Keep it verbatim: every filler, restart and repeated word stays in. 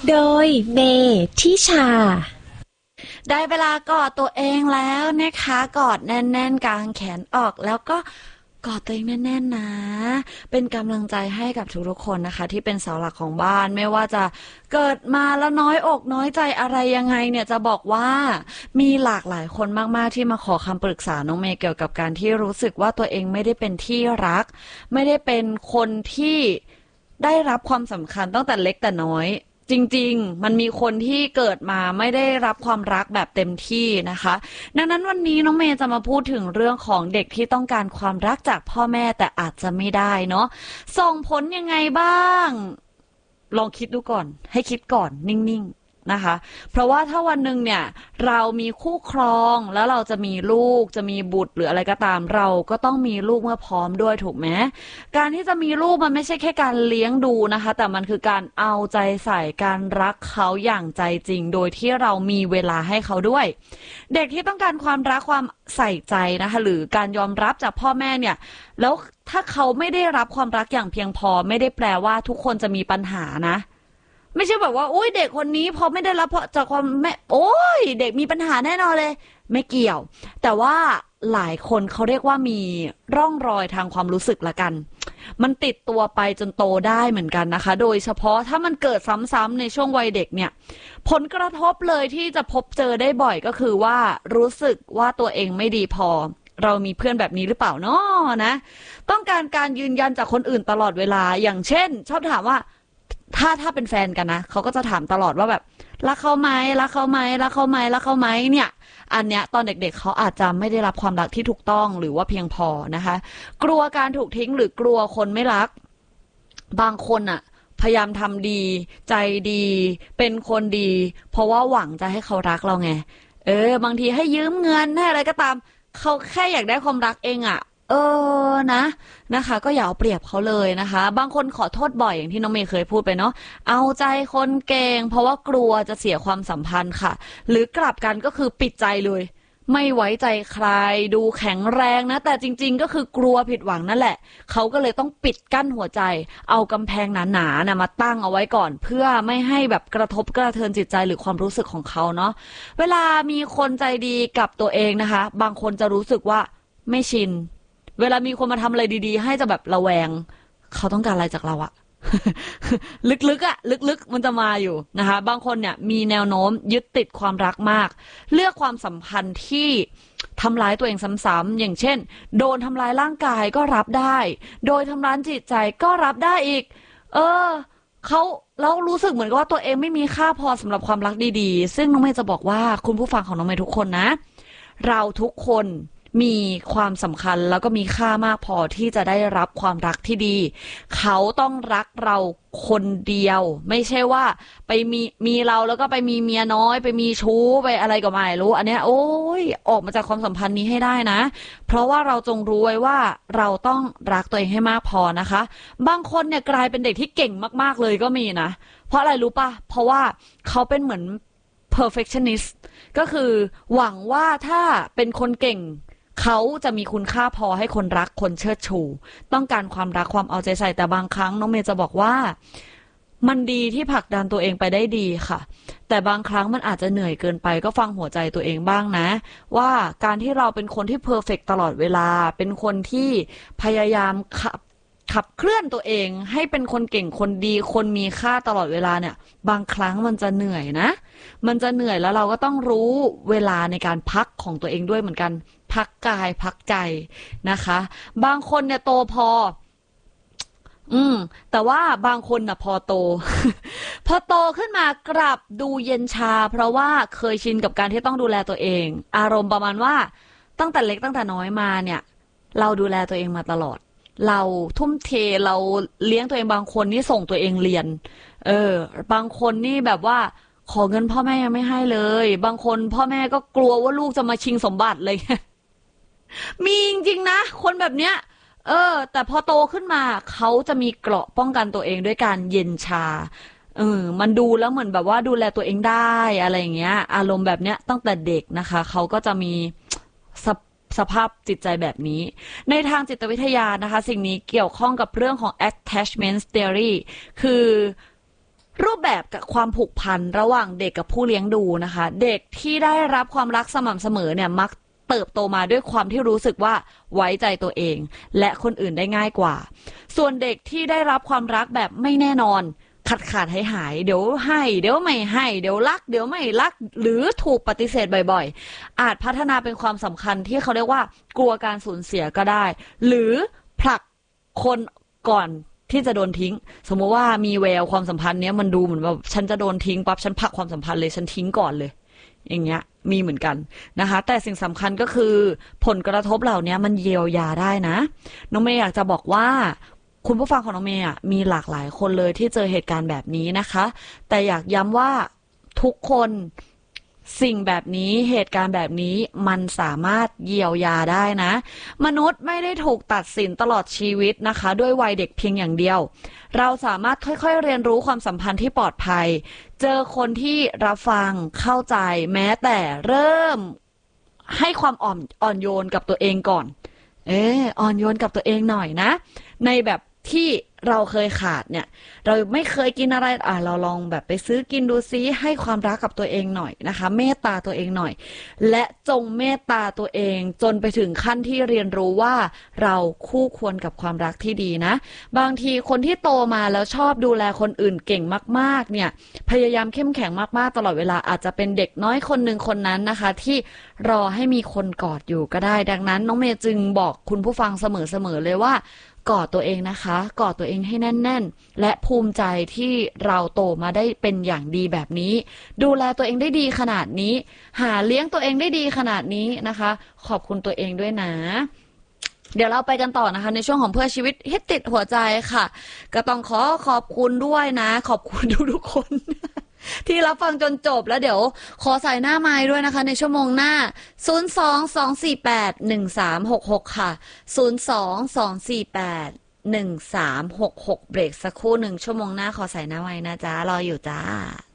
โดยเมทิชาได้เวลากอดตัวเองแล้วนะคะกอดแน่นๆกางแขนออกแล้วก็กอดตัวเองแน่นๆนะเป็นกำลังใจให้กับทุกๆคนนะคะที่เป็นเสาหลักของบ้านไม่ว่าจะเกิดมาแล้วน้อยอกน้อยใจอะไรยังไงเนี่ยจะบอกว่ามีหลากหลายคนมากๆที่มาขอคำปรึกษาน้องเมย์เกี่ยวกับการที่รู้สึกว่าตัวเองไม่ได้เป็นที่รักไม่ได้เป็นคนที่ได้รับความสำคัญตั้งแต่เล็กแต่น้อยจริงๆมันมีคนที่เกิดมาไม่ได้รับความรักแบบเต็มที่นะคะดังนั้นวันนี้น้องเมย์จะมาพูดถึงเรื่องของเด็กที่ต้องการความรักจากพ่อแม่แต่อาจจะไม่ได้เนาะส่งผลยังไงบ้างลองคิดดูก่อนให้คิดก่อนนิ่งๆนะคะเพราะว่าถ้าวันหนึ่งเนี่ยเรามีคู่ครองแล้วเราจะมีลูกจะมีบุตรหรืออะไรก็ตามเราก็ต้องมีลูกเมื่อพร้อมด้วยถูกไหมการที่จะมีลูกมันไม่ใช่แค่การเลี้ยงดูนะคะแต่มันคือการเอาใจใส่การรักเขาอย่างใจจริงโดยที่เรามีเวลาให้เขาด้วยเด็กที่ต้องการความรักความใส่ใจนะคะหรือการยอมรับจากพ่อแม่เนี่ยแล้วถ้าเขาไม่ได้รับความรักอย่างเพียงพอไม่ได้แปลว่าทุกคนจะมีปัญหานะไม่ใช่แบบว่าอุ้ยเด็กคนนี้พอไม่ได้รับจากความแม่โอ้ยเด็กมีปัญหาแน่นอนเลยไม่เกี่ยวแต่ว่าหลายคนเขาเรียกว่ามีร่องรอยทางความรู้สึกละกันมันติดตัวไปจนโตได้เหมือนกันนะคะโดยเฉพาะถ้ามันเกิดซ้ำๆในช่วงวัยเด็กเนี่ยผลกระทบเลยที่จะพบเจอได้บ่อยก็คือว่ารู้สึกว่าตัวเองไม่ดีพอเรามีเพื่อนแบบนี้หรือเปล่าเนาะนะต้องการการยืนยันจากคนอื่นตลอดเวลาอย่างเช่นชอบถามว่าถ้าถ้าเป็นแฟนกันนะเขาก็จะถามตลอดว่าแบบรักเขาไหมรักเขาไหมรักเขาไหมรักเขาไหมเนี่ยอันเนี้ยตอนเด็กๆ เ, เขาอาจจะไม่ได้รับความรักที่ถูกต้องหรือว่าเพียงพอนะคะกลัวการถูกทิ้งหรือกลัวคนไม่รักบางคนอะพยายามทำดีใจดีเป็นคนดีเพราะว่าหวังจะให้เขารักเราไงเออบางทีให้ยืมเงินให้อะไรก็ตามเขาแค่อยากได้ความรักเองอะเออนะนะคะก็อย่าเอาเปรียบเขาเลยนะคะบางคนขอโทษบ่อยอย่างที่น้องเมย์เคยพูดไปเนาะเอาใจคนเก่งเพราะว่ากลัวจะเสียความสัมพันธ์ค่ะหรือกลับกันก็คือปิดใจเลยไม่ไว้ใจใครดูแข็งแรงนะแต่จริงๆก็คือกลัวผิดหวังนั่นแหละเขาก็เลยต้องปิดกั้นหัวใจเอากำแพงหนาๆนะมาตั้งเอาไว้ก่อนเพื่อไม่ให้แบบกระทบกระเทือนจิตใจหรือความรู้สึกของเขาเนาะเวลามีคนใจดีกับตัวเองนะคะบางคนจะรู้สึกว่าไม่ชินเวลามีคนมาทำอะไรดีๆให้จะแบบระแวงเขาต้องการอะไรจากเราอะ ลึกๆอะลึกๆมันจะมาอยู่นะคะบางคนเนี่ยมีแนวโน้มยึดติดความรักมากเลือกความสัมพันธ์ที่ทำร้ายตัวเองซ้ำๆอย่างเช่นโดนทำร้ายร่างกายก็รับได้โดยทำร้ายจิตใจก็รับได้อีกเออเขาแล้วรู้สึกเหมือนกับว่าตัวเองไม่มีค่าพอสำหรับความรักดีๆซึ่งน้องเมย์จะบอกว่าคุณผู้ฟังของน้องเมย์ทุกคนนะเราทุกคนมีความสำคัญแล้วก็มีค่ามากพอที่จะได้รับความรักที่ดีเขาต้องรักเราคนเดียวไม่ใช่ว่าไปมีมีเราแล้วก็ไปมีเมียน้อยไปมีชู้ไปอะไรก็ไม่รู้อันเนี้ยโอ้ยออกมาจากความสัมพันธ์นี้ให้ได้นะเพราะว่าเราจงรู้ไว้ว่าเราต้องรักตัวเองให้มากพอนะคะบางคนเนี่ยกลายเป็นเด็กที่เก่งมากๆเลยก็มีนะเพราะอะไรรู้ป่ะเพราะว่าเขาเป็นเหมือน perfectionist ก็คือหวังว่าถ้าเป็นคนเก่งเขาจะมีคุณค่าพอให้คนรักคนเชิดชูต้องการความรักความเอาใจใส่แต่บางครั้งน้องเมย์จะบอกว่ามันดีที่ผลักดันตัวเองไปได้ดีค่ะแต่บางครั้งมันอาจจะเหนื่อยเกินไปก็ฟังหัวใจตัวเองบ้างนะว่าการที่เราเป็นคนที่เพอร์เฟกต์ตลอดเวลาเป็นคนที่พยายามขับขับเคลื่อนตัวเองให้เป็นคนเก่งคนดีคนมีค่าตลอดเวลาเนี่ยบางครั้งมันจะเหนื่อยนะมันจะเหนื่อยแล้วเราก็ต้องรู้เวลาในการพักของตัวเองด้วยเหมือนกันพักกายพักใจนะคะบางคนเนี่ยโตพออืมแต่ว่าบางคนน่ะพอโต พอโตขึ้นมากลับดูเย็นชาเพราะว่าเคยชินกับการที่ต้องดูแลตัวเองอารมณ์ประมาณว่าตั้งแต่เล็กตั้งแต่น้อยมาเนี่ยเราดูแลตัวเองมาตลอดเราทุ่มเทเราเลี้ยงตัวเองบางคนนี่ส่งตัวเองเรียนเออบางคนนี่แบบว่าขอเงินพ่อแม่ยังไม่ให้เลยบางคนพ่อแม่ก็กลัวว่าลูกจะมาชิงสมบัติเลย มีจริงๆนะคนแบบเนี้ยเออแต่พอโตขึ้นมาเขาจะมีเกราะป้องกันตัวเองด้วยการเย็นชาเออมันดูแล้วเหมือนแบบว่าดูแลตัวเองได้อะไรอย่างเงี้ยอารมณ์แบบเนี้ยตั้งแต่เด็กนะคะเขาก็จะมีสสภาพจิตใจแบบนี้ในทางจิตวิทยานะคะสิ่งนี้เกี่ยวข้องกับเรื่องของ attachment theory คือรูปแบบกับความผูกพันระหว่างเด็กกับผู้เลี้ยงดูนะคะเด็กที่ได้รับความรักสม่ำเสมอเนี่ยมักเติบโตมาด้วยความที่รู้สึกว่าไว้ใจตัวเองและคนอื่นได้ง่ายกว่าส่วนเด็กที่ได้รับความรักแบบไม่แน่นอนขาดขาดหายหายเดี๋ยวให้เดี๋ยวไม่ให้เดี๋ยวรักเดี๋ยวไม่รักหรือถูกปฏิเสธบ่อยๆอาจพัฒนาเป็นความสำคัญที่เขาเรียกว่ากลัวการสูญเสียก็ได้หรือผลักคนก่อนที่จะโดนทิ้งสมมติว่ามีแววความสัมพันธ์เนี้ยมันดูเหมือนแบบฉันจะโดนทิ้งปั๊บฉันผลักความสัมพันธ์เลยฉันทิ้งก่อนเลยอย่างเงี้ยมีเหมือนกันนะคะแต่สิ่งสำคัญก็คือผลกระทบเหล่านี้มันเยียวยาได้นะน้องเมย์อยากจะบอกว่าคุณผู้ฟังของน้องเมย์มีหลากหลายคนเลยที่เจอเหตุการณ์แบบนี้นะคะแต่อยากย้ำว่าทุกคนสิ่งแบบนี้เหตุการณ์แบบนี้มันสามารถเยียวยาได้นะมนุษย์ไม่ได้ถูกตัดสินตลอดชีวิตนะคะด้วยวัยเด็กเพียงอย่างเดียวเราสามารถค่อยๆเรียนรู้ความสัมพันธ์ที่ปลอดภัยเจอคนที่รับฟังเข้าใจแม้แต่เริ่มให้ความอ่อนอ่อนโยนกับตัวเองก่อนเอออ่อนโยนกับตัวเองหน่อยนะในแบบที่เราเคยขาดเนี่ยเราไม่เคยกินอะไรอ่ะเราลองแบบไปซื้อกินดูซิให้ความรักกับตัวเองหน่อยนะคะเมตตาตัวเองหน่อยและจงเมตตาตัวเองจนไปถึงขั้นที่เรียนรู้ว่าเราคู่ควรกับความรักที่ดีนะบางทีคนที่โตมาแล้วชอบดูแลคนอื่นเก่งมากๆเนี่ยพยายามเข้มแข็งมากๆตลอดเวลาอาจจะเป็นเด็กน้อยคนหนึ่งคนนั้นนะคะที่รอให้มีคนกอดอยู่ก็ได้ดังนั้นน้องเมย์จึงบอกคุณผู้ฟังเสมอๆเลยว่ากอดตัวเองนะคะกอดตัวเองให้แน่นๆและภูมิใจที่เราโตมาได้เป็นอย่างดีแบบนี้ดูแลตัวเองได้ดีขนาดนี้หาเลี้ยงตัวเองได้ดีขนาดนี้นะคะขอบคุณตัวเองด้วยนะเดี๋ยวเราไปกันต่อนะคะในช่วงของเพื่อชีวิตฮิตติดหัวใจค่ะก็ต้องขอขอบคุณด้วยนะขอบคุณทุกๆคนที่รับฟังจนจบแล้วเดี๋ยวขอใส่หน้าไมค์ด้วยนะคะในชั่วโมงหน้าศูนย์ สอง สอง สี่ แปด หนึ่ง สาม หก หกค่ะศูนย์ สอง สอง สี่ แปด หนึ่ง สาม หก หกเบรกสักครู่หนึ่งชั่วโมงหน้าขอใส่หน้าไมค์นะจ๊ะรออยู่จ้า